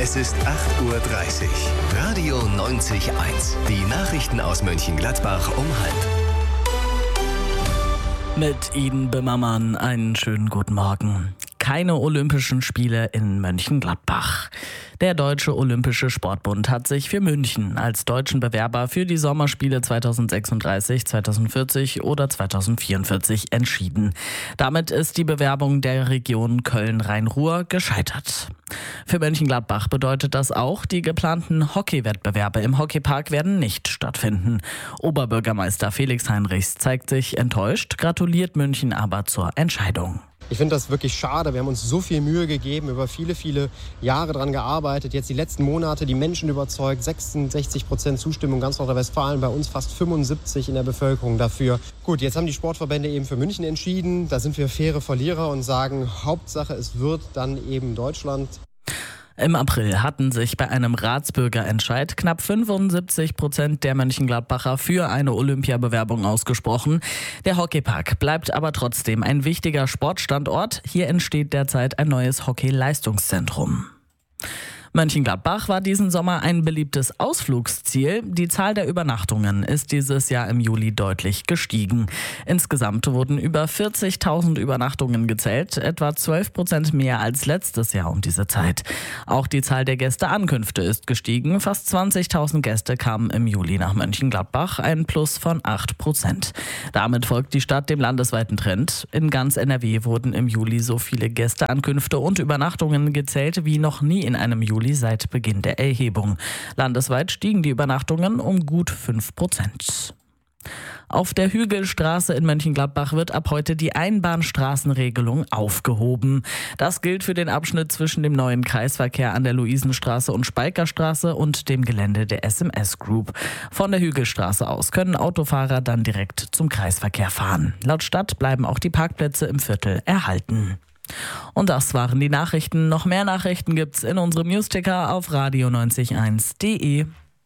Es ist 8:30 Uhr. Radio 90.1. Die Nachrichten aus Mönchengladbach um 12:30. Mit Iden Böhmermann einen schönen guten Morgen. Keine Olympischen Spiele in Mönchengladbach. Der Deutsche Olympische Sportbund hat sich für München als deutschen Bewerber für die Sommerspiele 2036, 2040 oder 2044 entschieden. Damit ist die Bewerbung der Region Köln-Rhein-Ruhr gescheitert. Für Mönchengladbach bedeutet das auch, die geplanten Hockeywettbewerbe im Hockeypark werden nicht stattfinden. Oberbürgermeister Felix Heinrichs zeigt sich enttäuscht, gratuliert München aber zur Entscheidung. Ich finde das wirklich schade. Wir haben uns so viel Mühe gegeben, über viele, viele Jahre daran gearbeitet. Jetzt die letzten Monate die Menschen überzeugt. 66% Zustimmung ganz Nordrhein-Westfalen, bei uns fast 75% in der Bevölkerung dafür. Gut, jetzt haben die Sportverbände eben für München entschieden. Da sind wir faire Verlierer und sagen, Hauptsache es wird dann eben Deutschland. Im April hatten sich bei einem Ratsbürgerentscheid knapp 75% der Mönchengladbacher für eine Olympiabewerbung ausgesprochen. Der Hockeypark bleibt aber trotzdem ein wichtiger Sportstandort. Hier entsteht derzeit ein neues Hockey-Leistungszentrum. Mönchengladbach war diesen Sommer ein beliebtes Ausflugsziel. Die Zahl der Übernachtungen ist dieses Jahr im Juli deutlich gestiegen. Insgesamt wurden über 40.000 Übernachtungen gezählt, etwa 12% mehr als letztes Jahr um diese Zeit. Auch die Zahl der Gästeankünfte ist gestiegen. Fast 20.000 Gäste kamen im Juli nach Mönchengladbach, ein Plus von 8%. Damit folgt die Stadt dem landesweiten Trend. In ganz NRW wurden im Juli so viele Gästeankünfte und Übernachtungen gezählt wie noch nie in einem Juli seit Beginn der Erhebung. Landesweit stiegen die Übernachtungen um gut 5%. Auf der Hügelstraße in Mönchengladbach wird ab heute die Einbahnstraßenregelung aufgehoben. Das gilt für den Abschnitt zwischen dem neuen Kreisverkehr an der Luisenstraße und Speikerstraße und dem Gelände der SMS Group. Von der Hügelstraße aus können Autofahrer dann direkt zum Kreisverkehr fahren. Laut Stadt bleiben auch die Parkplätze im Viertel erhalten. Und das waren die Nachrichten. Noch mehr Nachrichten gibt's in unserem Newsticker auf radio901.de.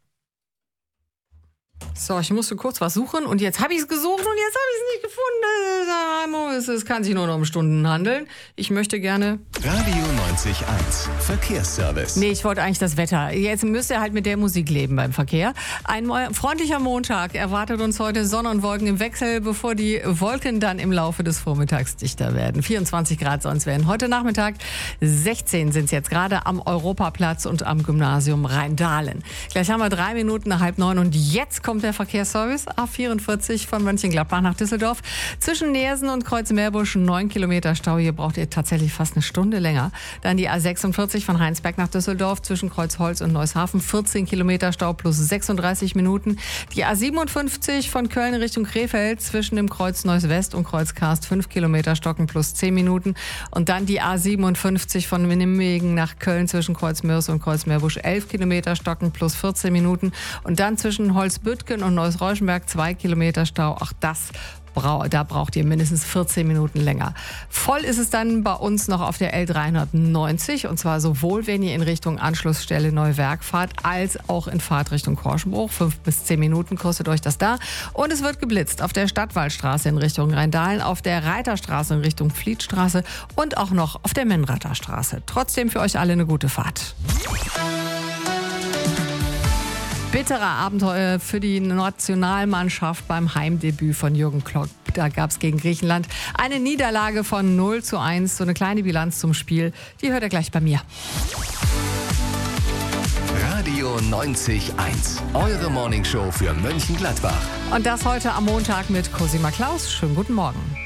So, ich musste kurz was suchen und jetzt habe ich es gesucht und jetzt habe ich es nicht gefunden. Es kann sich nur noch um Stunden handeln. Ich möchte gerne... Radio 90.1. Verkehrsservice. Nee, ich wollte eigentlich das Wetter. Jetzt müsst ihr halt mit der Musik leben beim Verkehr. Ein freundlicher Montag erwartet uns heute, Sonne und Wolken im Wechsel, bevor die Wolken dann im Laufe des Vormittags dichter werden. 24 Grad sonst werden heute Nachmittag. 16 sind es jetzt gerade am Europaplatz und am Gymnasium Rheindahlen. Gleich haben wir 3 Minuten nach 8:30 und jetzt kommt der Verkehrsservice A44 von Mönchengladbach nach Düsseldorf. Zwischen Neersen und Kreuzmeerbusch 9 Kilometer Stau. Hier braucht ihr tatsächlich fast eine Stunde länger. Dann die A46 von Heinsberg nach Düsseldorf zwischen Kreuzholz und Neußhafen. 14 Kilometer Stau plus 36 Minuten. Die A57 von Köln Richtung Krefeld zwischen dem Kreuz Neuss-West und Kreuz Karst 5 Kilometer Stocken plus 10 Minuten. Und dann die A57 von Nijmegen nach Köln zwischen Kreuz Mörs und Kreuz Meerbusch 11 Kilometer Stocken plus 14 Minuten. Und dann zwischen Holzbüttgen und Neuss-Reuschenberg 2 Kilometer Stau. Auch da braucht ihr mindestens 14 Minuten länger. Voll ist es dann bei uns noch auf der L390 und zwar sowohl, wenn ihr in Richtung Anschlussstelle Neuwerk fahrt, als auch in Fahrtrichtung Korschenbruch. 5 bis 10 Minuten kostet euch das da. Und es wird geblitzt auf der Stadtwaldstraße in Richtung Rheindahlen, auf der Reiterstraße in Richtung Flietstraße und auch noch auf der Menrather Straße. Trotzdem für euch alle eine gute Fahrt. Bitterer Abenteuer für die Nationalmannschaft beim Heimdebüt von Jürgen Klopp. Da gab es gegen Griechenland eine Niederlage von 0:1. So eine kleine Bilanz zum Spiel, die hört ihr gleich bei mir. Radio 90.1. Eure Morningshow für Mönchengladbach. Und das heute am Montag mit Cosima Klaus. Schönen guten Morgen.